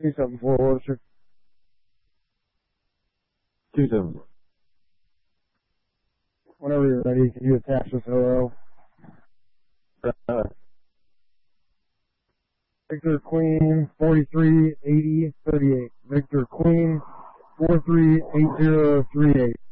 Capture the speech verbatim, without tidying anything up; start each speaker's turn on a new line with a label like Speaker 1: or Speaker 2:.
Speaker 1: two seven four, Worcester.
Speaker 2: two seven four.
Speaker 1: Whenever you're ready, can you attach this O L?
Speaker 2: Uh,
Speaker 1: Victor Queen, forty-three eighty thirty-eight. Victor Queen, four three eight zero three eight.